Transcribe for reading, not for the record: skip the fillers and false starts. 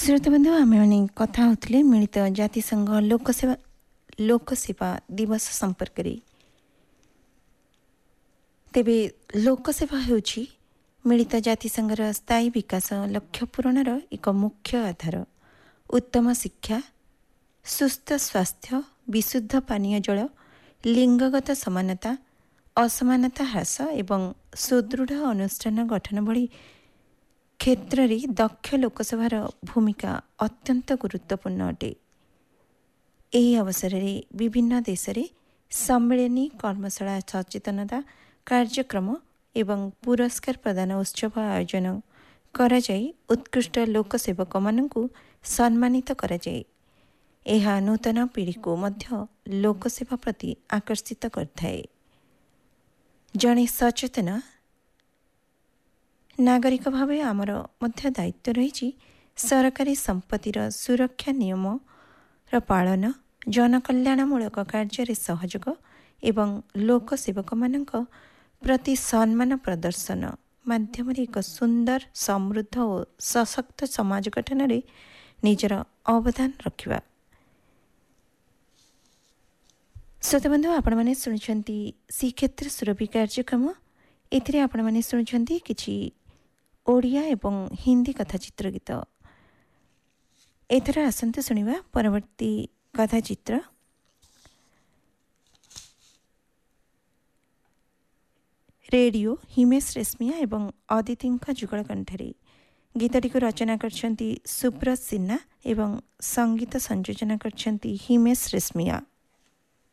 श्रोताबंधु आमे कथा होते मिलित जातिसंघ लोकसेवा दिवस संपर्क रे। तेबे लोकसेवा होउछि मिलित जातिसंघर स्थायी विकास लक्ष्य पूरणर एक मुख्य आधार। उत्तम शिक्षा, सुस्थ स्वास्थ्य, विशुद्ध पानीय जल, लिंगगत समानता, असमानता ह्रास एवं सुदृढ़ अनुष्ठान गठन भली क्षेत्र में दक्ष लोकसभार भूमिका अत्यंत गुरुत्वपूर्ण अटे। यही अवसर में विभिन्न देश में सम्मेलनी, कर्मशाला, सचेतनता कार्यक्रम एवं पुरस्कार प्रदान उत्सव आयोजन कराई उत्कृष्ट लोकसेवक माननकु सम्मानित कराई। यह नूतन पीढ़ी को मध्य लोकसेवा प्रति आकर्षित करथाए। जणे सचेतन नागरिक भावे आमर मध्य दायित्व रही सरकारी संपत्तिर सुरक्षा नियम पालन, जनकल्याणमूलक कार्य सहयोग एवं लोकसेवक मानक प्रति सम्मान प्रदर्शन माध्यम एक सुंदर, समृद्ध और सशक्त समाज गठन में निजर अवदान रखिबा। श्रोताबंधु आपण मैंने शुणुंट श्रीक्षेत्र सुरभि कार्यक्रम। एथिरे आपण मैंने शुणुंट किछि ओडिया एवं हिंदी कथाचित्र गीत। एथर आसंतु शुणिबा परवर्ती कथाचित्र। रेडियो हिमेश रेशमिया एवं अदिति जुगल कंठरे। गीतटी को रचना करछंती सुब्रत सिन्हा एवं संगीत संयोजन करछंती हिमेश रेशमिया।